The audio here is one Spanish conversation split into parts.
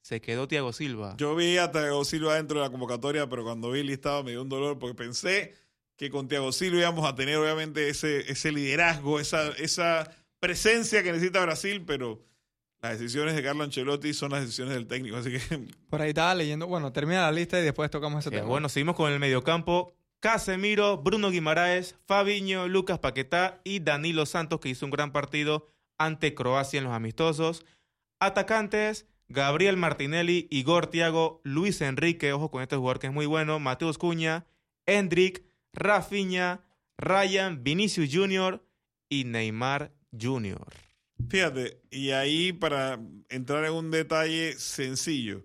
se quedó Thiago Silva. Yo vi a Thiago Silva dentro de la convocatoria, pero cuando vi el listado me dio un dolor porque pensé que con Thiago Silva íbamos a tener obviamente ese liderazgo, esa presencia que necesita Brasil, pero las decisiones de Carlo Ancelotti son las decisiones del técnico, así que... Por ahí estaba leyendo, bueno, termina la lista y después tocamos ese tema. Bueno, seguimos con el mediocampo. Casemiro, Bruno Guimaraes, Fabinho, Lucas Paquetá y Danilo Santos, que hizo un gran partido ante Croacia en los amistosos. Atacantes, Gabriel Martinelli, Igor Thiago, Luis Enrique, ojo con este jugador que es muy bueno, Mateus Cunha, Endrick, Rafinha, Ryan, Vinicius Jr. y Neymar Jr. Fíjate, y ahí para entrar en un detalle sencillo,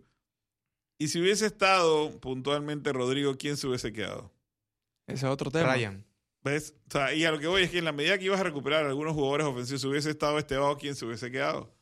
y si hubiese estado puntualmente Rodrigo, ¿quién se hubiese quedado? Ese es otro tema. Ryan. ¿Ves? O sea, y a lo que voy es que en la medida que ibas a recuperar algunos jugadores ofensivos, si hubiese estado Estevao, ¿quién se hubiese quedado?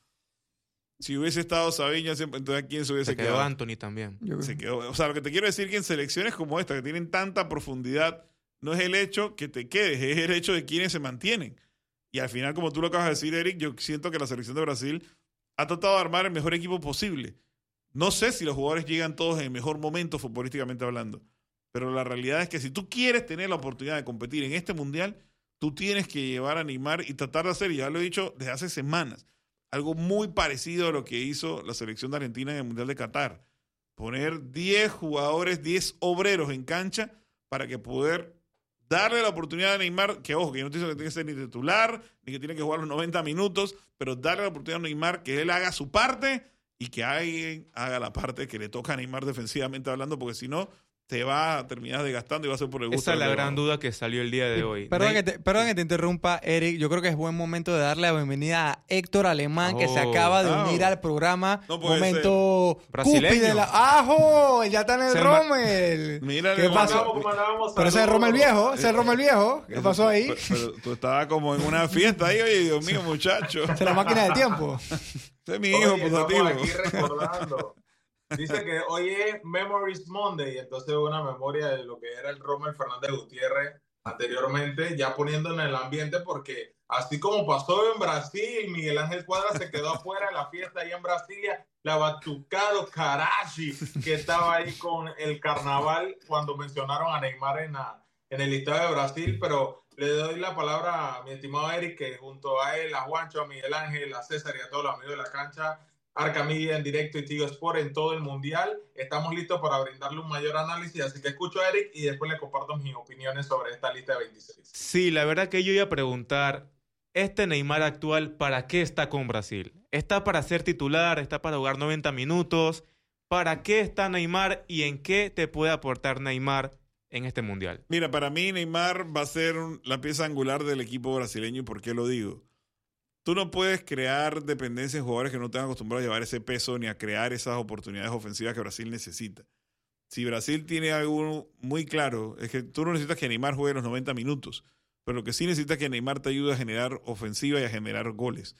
Si hubiese estado Sabiño, entonces ¿quién se hubiese Se quedó quedado? Anthony también. Se quedó. O sea, lo que te quiero decir es que en selecciones como esta, que tienen tanta profundidad, no es el hecho que te quedes, es el hecho de quiénes se mantienen. Y al final, como tú lo acabas de decir, Eric, yo siento que la selección de Brasil ha tratado de armar el mejor equipo posible. No sé si los jugadores llegan todos en el mejor momento futbolísticamente hablando, pero la realidad es que si tú quieres tener la oportunidad de competir en este mundial, tú tienes que llevar a Neymar y tratar de hacer, y ya lo he dicho desde hace semanas, algo muy parecido a lo que hizo la selección de Argentina en el Mundial de Qatar. Poner 10 jugadores, 10 obreros en cancha para que poder darle la oportunidad a Neymar, que ojo, que no te dice que tiene que ser ni titular, ni que tiene que jugar los 90 minutos, pero darle la oportunidad a Neymar que él haga su parte y que alguien haga la parte que le toca a Neymar defensivamente hablando, porque si no, te va a terminar desgastando y va a ser por el gusto. Esa es la gran duda que salió el día de hoy. Perdón que te interrumpa, Eric. Yo creo que es buen momento de darle la bienvenida a Héctor Alemán, que se acaba de unir al programa. No puede momento ser. Brasileño. cúspide de la... ¡Ajo! Ya está en el Rommel. Mira, ¿Qué pasó? Pero ese es el Rommel viejo. Ese es el Rommel viejo. ¿Qué pasó ahí? Pero tú estabas como en una fiesta ahí, oye, Dios mío, muchacho. Esa es la máquina del tiempo. Ese es mi hijo, positivo. Estamos aquí recordando. Dice que hoy es Memories Monday, entonces una memoria de lo que era el Rommel Fernández Gutiérrez anteriormente, ya poniendo en el ambiente, porque así como pasó en Brasil, Miguel Ángel Cuadra se quedó afuera de la fiesta ahí en Brasilia, la Batucado Karachi, que estaba ahí con el carnaval cuando mencionaron a Neymar en el listado de Brasil, pero le doy la palabra a mi estimado Eric, que junto a él, a Juancho, a Miguel Ángel, a César y a todos los amigos de la cancha, Arca Media en directo y Tigo Sport en todo el mundial. Estamos listos para brindarle un mayor análisis, así que escucho a Eric y después le comparto mis opiniones sobre esta lista de 26. Sí, la verdad que yo iba a preguntar, ¿este Neymar actual para qué está con Brasil? ¿Está para ser titular? ¿Está para jugar 90 minutos? ¿Para qué está Neymar y en qué te puede aportar Neymar en este mundial? Mira, para mí Neymar va a ser la pieza angular del equipo brasileño. ¿Y por qué lo digo? Tú no puedes crear dependencia en jugadores que no están acostumbrados a llevar ese peso ni a crear esas oportunidades ofensivas que Brasil necesita. Si Brasil tiene algo muy claro, es que tú no necesitas que Neymar juegue los 90 minutos, pero lo que sí necesitas es que Neymar te ayude a generar ofensiva y a generar goles.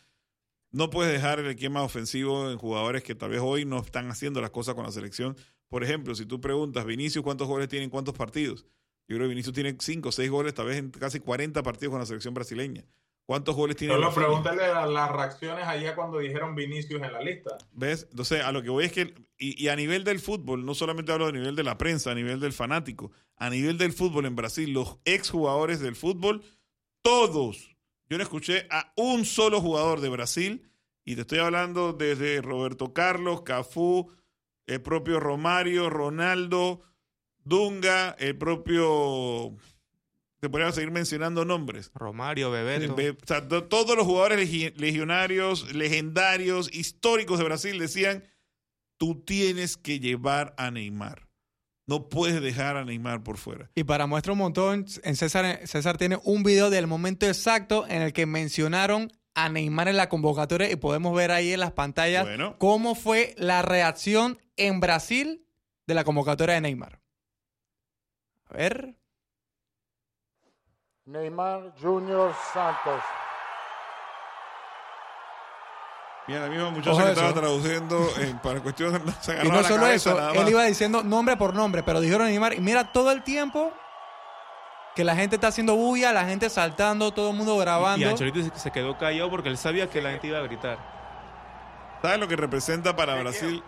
No puedes dejar el esquema ofensivo en jugadores que tal vez hoy no están haciendo las cosas con la selección. Por ejemplo, si tú preguntas, Vinicius, ¿cuántos goles tiene en cuántos partidos? Yo creo que Vinicius tiene 5 o 6 goles, tal vez en casi 40 partidos con la selección brasileña. ¿Cuántos goles tiene? Solo pregúntale las reacciones allá cuando dijeron Vinicius en la lista. ¿Ves? Entonces, a lo que voy es que, y a nivel del fútbol, no solamente hablo a nivel de la prensa, a nivel del fanático, a nivel del fútbol en Brasil, los exjugadores del fútbol, todos, yo no escuché a un solo jugador de Brasil, y te estoy hablando desde Roberto Carlos, Cafú, el propio Romario, Ronaldo, Dunga, el propio... Te podríamos seguir mencionando nombres. Romario, Bebeto. O sea, todos los jugadores legionarios, legendarios, históricos de Brasil decían, tú tienes que llevar a Neymar. No puedes dejar a Neymar por fuera. Y para muestra un montón, en César tiene un video del momento exacto en el que mencionaron a Neymar en la convocatoria y podemos ver ahí en las pantallas cómo fue la reacción en Brasil de la convocatoria de Neymar. A ver... Neymar Junior Santos. Mira, la misma muchacha que estaba traduciendo para cuestiones de se agarraba y no la solo cabeza, eso, él iba diciendo nombre por nombre, pero dijeron Neymar, y mira todo el tiempo que la gente está haciendo bulla, la gente saltando, todo el mundo grabando. Y Ancelotti se quedó callado porque él sabía que la gente iba a gritar. ¿Sabes lo que representa para Brasil